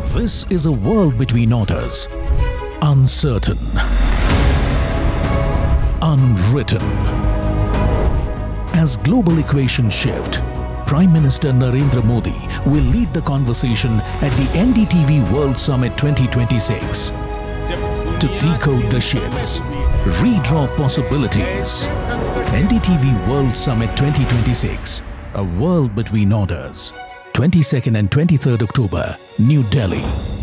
This is a world between orders. Uncertain. Unwritten. As global equations shift, Prime Minister Narendra Modi will lead the conversation at the NDTV World Summit 2026 to decode the shifts, redraw possibilities. NDTV World Summit 2026, a world between orders. 22nd and 23rd October, New Delhi.